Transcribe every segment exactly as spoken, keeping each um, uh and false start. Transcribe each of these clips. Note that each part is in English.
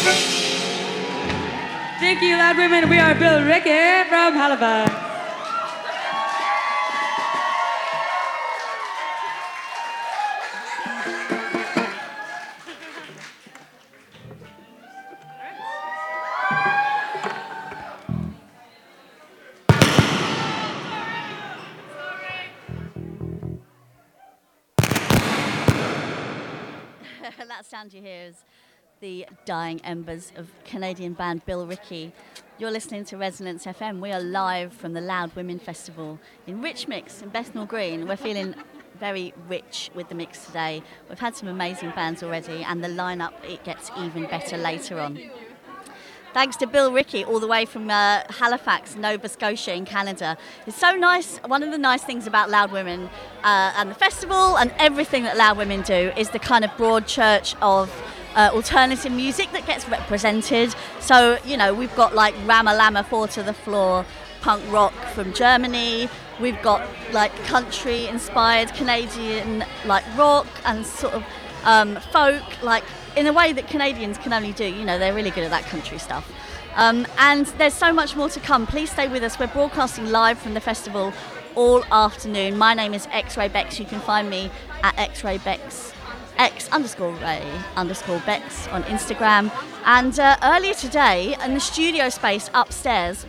Thank you, loud women. We are Bill Ricky from Halifax. That sound you hear is the dying embers of Canadian band Bill Ricky. You're listening to Resonance F M. We are live from the Loud Women Festival in Rich Mix in Bethnal Green. We're feeling very rich with the mix today. We've had some amazing bands already, and the lineup, it gets even better later on. Thanks to Bill Ricky, all the way from uh, Halifax, Nova Scotia in Canada. It's so nice. One of the nice things about Loud Women uh, and the festival and everything that Loud Women do is the kind of broad church of uh, alternative music that gets represented. So, you know, we've got like Rama Lama, Four to the Floor, punk rock from Germany. We've got like country-inspired Canadian like rock and sort of um, folk, like in a way that Canadians can only do. You know, they're really good at that country stuff. Um, and there's so much more to come. Please stay with us. We're broadcasting live from the festival all afternoon. My name is X-Ray Bex. You can find me at X-Ray Bex, X underscore Ray underscore Bex on Instagram. And uh, earlier today, in the studio space upstairs,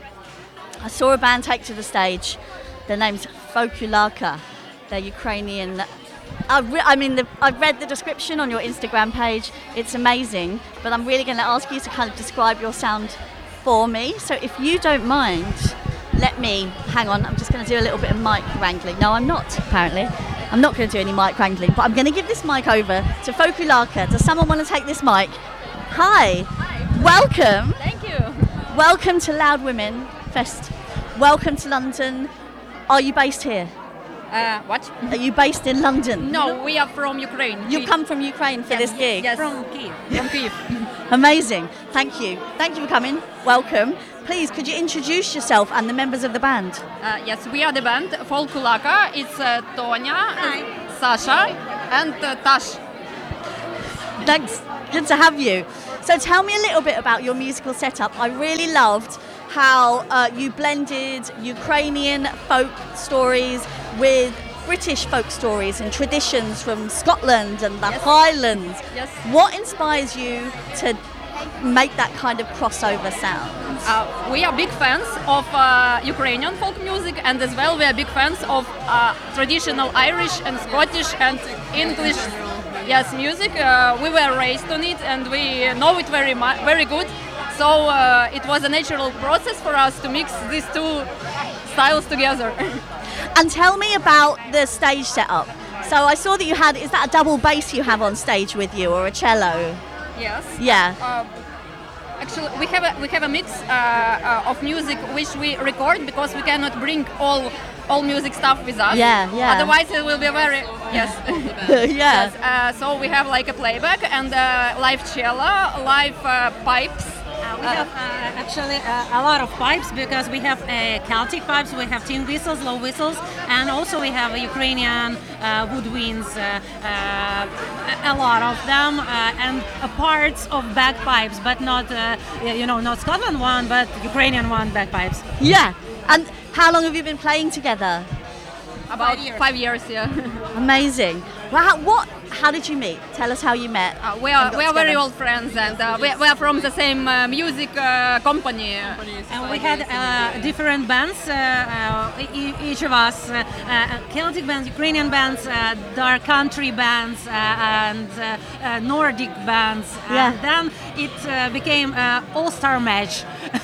I saw a band take to the stage. Their name's Fokulaka. They're Ukrainian. I, re- I mean, the, I've read the description on your Instagram page. It's amazing, but I'm really going to ask you to kind of describe your sound for me. So if you don't mind, let me, hang on, I'm just going to do a little bit of mic wrangling. No, I'm not, apparently. I'm not going to do any mic wrangling, but I'm going to give this mic over to Fokulaka. Does someone want to take this mic? Hi. Hi. Welcome. Thank you. Welcome to Loud Women Fest. Welcome to London. Are you based here? Uh, what? Are you based in London? No, we are from Ukraine. You've come from Ukraine for yes, this gig? Yes, from Kyiv. From Kyiv. Amazing. Thank you. Thank you for coming. Welcome. Please, could you introduce yourself and the members of the band? Uh, yes, we are the band Fokulaka. It's uh, Tonya, Hi. Sasha, and uh, Tash. Thanks. Good to have you. So tell me a little bit about your musical setup. I really loved how uh, you blended Ukrainian folk stories with British folk stories and traditions from Scotland and the yes. Highlands. Yes. What inspires you to make that kind of crossover sound? Uh, we are big fans of uh, Ukrainian folk music, and as well we are big fans of uh, traditional Irish and Scottish and English yes music. Uh, we were raised on it and we know it very mu- very good. So uh, it was a natural process for us to mix these two styles together. And tell me about the stage setup. So I saw that you had, is that a double bass you have on stage with you, or a cello? Yes. Yeah. Uh, actually, we have a we have a mix uh, uh, of music which we record because we cannot bring all all music stuff with us. Yeah, yeah. Otherwise, it will be very yes. yeah. Yes. Uh, so we have like a playback and uh, live cello, live uh, pipes. Uh, we have uh, actually uh, a lot of pipes because we have uh, Celtic pipes, we have tin whistles, low whistles, and also we have Ukrainian uh, woodwinds, uh, uh, a lot of them, uh, and uh, parts of bagpipes, but not, uh, you know, not Scotland one, but Ukrainian one bagpipes. Yeah. And how long have you been playing together? About five years, five years yeah. Amazing. Well, how, what? How did you meet? Tell us how you met. Uh, we are we are very old friends, and uh, we, we are from the same uh, music uh, company. And we had uh, different bands. Uh, uh, e- each of us, uh, uh, Celtic bands, Ukrainian bands, uh, dark country bands, uh, and uh, uh, Nordic bands. Yeah. And then it uh, became an all-star match.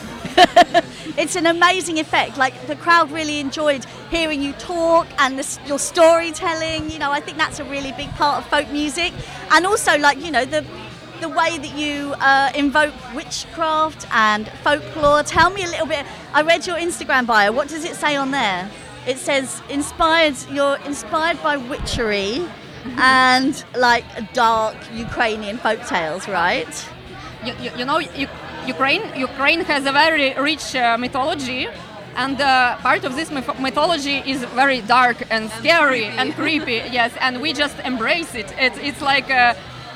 It's an amazing effect. Like, the crowd really enjoyed hearing you talk and the, your storytelling. You know, I think that's a really big part of folk music. And also, like, you know, the the way that you uh, invoke witchcraft and folklore. Tell me a little bit. I read your Instagram bio. What does it say on there? It says inspired. You're inspired by witchery and like dark Ukrainian folk tales, right? You, you, you know, you, Ukraine Ukraine has a very rich uh, mythology, and uh, part of this myth- mythology is very dark and scary and creepy. Yes, and we just embrace it. It's it's like uh,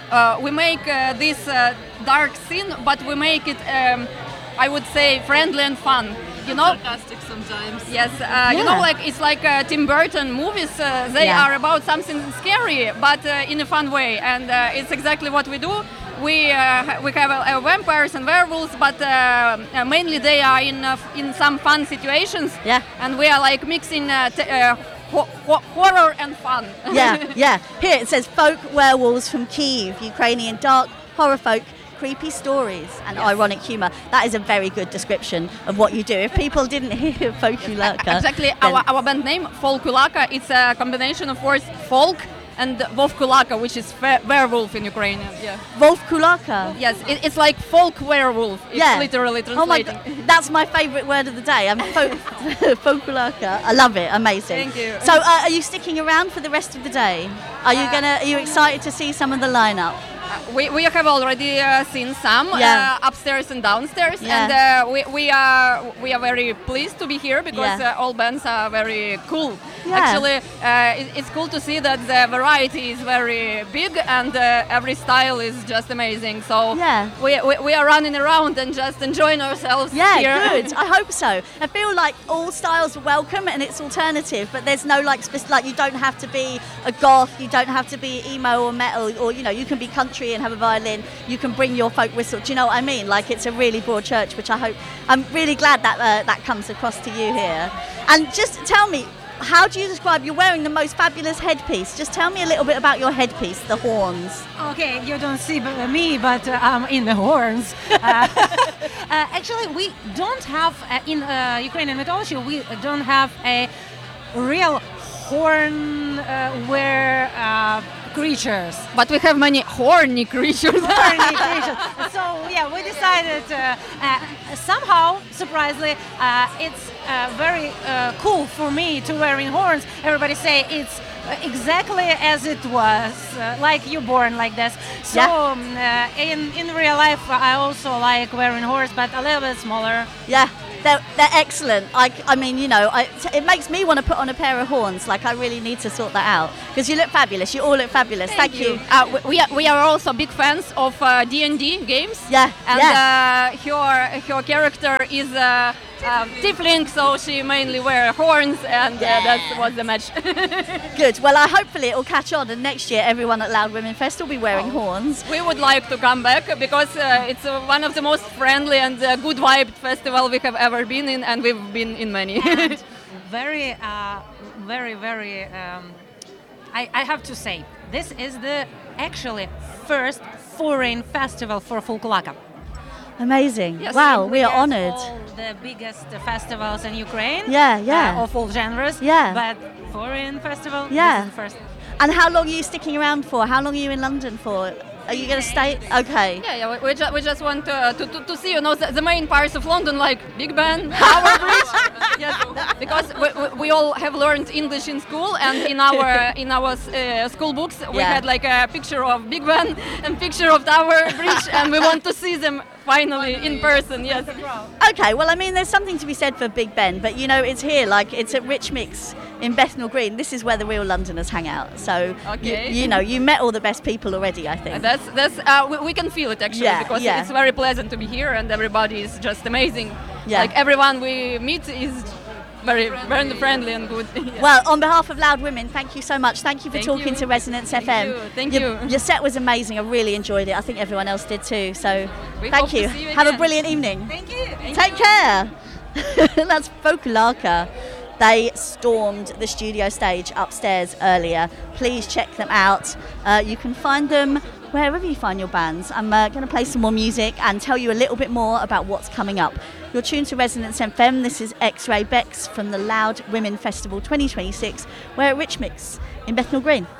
uh, we make uh, this uh, dark scene, but we make it, um, I would say, friendly and fun. You know, sarcastic sometimes. yes, uh, you know, Yeah. like it's like uh, Tim Burton movies. Uh, they Yeah. are about something scary, but uh, in a fun way, and uh, it's exactly what we do. We uh, we have uh, vampires and werewolves, but uh, uh, mainly they are in uh, in some fun situations. Yeah. And we are like mixing uh, t- uh, ho- ho- horror and fun. Yeah, yeah. Here it says folk werewolves from Kyiv, Ukrainian dark horror folk, creepy stories and ironic humour. That is a very good description of what you do. If people didn't hear Folkulaka, Exactly. then- Our, our band name, Folkulaka, it's a combination of words folk and Vovkulaka, which is fe- werewolf in Ukrainian. Yeah. Vovkulaka. Yes, it, it's like folk werewolf. It's Yeah. literally Oh my translating. god, that's my favourite word of the day. I mean, folk, Folkulaka. I love it. Amazing. Thank you. So, uh, are you sticking around for the rest of the day? Are you Uh, gonna? Are you excited to see some of the lineup? We, we have already uh, seen some Yeah. uh, upstairs and downstairs, Yeah. and uh, we, we are we are very pleased to be here because Yeah. uh, all bands are very cool. Yeah. Actually, uh, it, it's cool to see that the variety is very big and uh, every style is just amazing. So Yeah. we, we, we are running around and just enjoying ourselves Yeah, here. good. I hope so. I feel like all styles are welcome and it's alternative, but there's no like spec- like you don't have to be a goth, you don't have to be emo or metal, or you know you can be country and have a violin. You can bring your folk whistle. Do you know what I mean? Like it's a really broad church, which I hope. I'm really glad that uh, that comes across to you here. And just tell me, how do you describe? You're wearing the most fabulous headpiece. Just tell me a little bit about your headpiece, the horns. Okay, you don't see b- me, but uh, I'm in the horns. Uh, uh, actually, we don't have uh, in uh, Ukrainian mythology. We don't have a real horn uh, wear uh, creatures. But we have many horny creatures. Horny creatures. So yeah, we decided uh, uh, somehow, surprisingly, uh, it's uh, very uh, cool for me to wearing horns. Everybody say it's exactly as it was, uh, like you born like this. So Yeah. um, uh, in in real life, I also like wearing horns, but a little bit smaller. Yeah, they're, they're excellent. I, I mean, you know, I, it makes me want to put on a pair of horns. Like, I really need to sort that out because you look fabulous. You all look fabulous. Thank, you. Uh, we- we, are, we are also big fans of uh, D and D games. Yeah, And yeah. uh, her her character is uh, uh, tiefling, so she mainly wear horns, and uh, Yeah. that was the match. Good. Well, I hopefully it will catch on, and next year everyone at Loud Women Fest will be wearing horns. We would like to come back because uh, it's uh, one of the most friendly and uh, good vibed festival we have ever been in, and we've been in many. And very, uh, very, very. Um, I, I have to say, this is the actually first foreign festival for Folkulaka. Amazing. Yes, wow, It we are has honoured. All the biggest festivals in Ukraine. Yeah, yeah. Uh, of all genres. Yeah. But foreign festival. Yeah. This is the first. And how long are you sticking around for? How long are you in London for? Are you going to stay? Okay. Yeah, yeah. We, we, ju- we just want to, to, to, to see, you know, the, the main parts of London, like Big Ben, Tower Bridge. Yes, because we, we, we all have learned English in school, and in our in our uh, school books we Yeah. had like a picture of Big Ben and picture of Tower Bridge, and we want to see them finally in person. Yes. Okay, well, I mean, there's something to be said for Big Ben, but you know, it's here, like, it's at Rich Mix in Bethnal Green. This is where the real Londoners hang out. So, Okay. you, you know, you met all the best people already, I think. That's that's uh, we, we can feel it actually Yeah, because yeah. it's very pleasant to be here, and everybody is just amazing. Yeah. Like everyone we meet is very very friendly and good. Yeah. Well, on behalf of Loud Women, thank you so much. Thank you for Thank talking you. to Resonance Thank F M. you. Thank your, you. Your set was amazing. I really enjoyed it. I think everyone else did too. So, We thank hope to you. see you Have a again. brilliant evening. Thank you. Take care. That's Folkulaka. They stormed the studio stage upstairs earlier. Please check them out. Uh, you can find them wherever you find your bands. I'm uh, going to play some more music and tell you a little bit more about what's coming up. You're tuned to Resonance F M. This is X-Ray Bex from the Loud Women Festival twenty twenty-six. We're at Rich Mix in Bethnal Green.